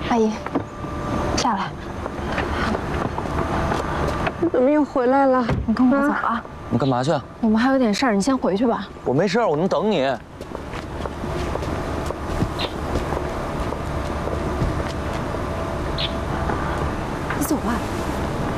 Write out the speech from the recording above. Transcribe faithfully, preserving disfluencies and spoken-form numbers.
阿姨，下来。 你怎么又回来了？ 你跟我走啊！ 你干嘛去啊？ 我们还有点事儿，你先回去吧。 我没事儿，我能等你。 你走吧。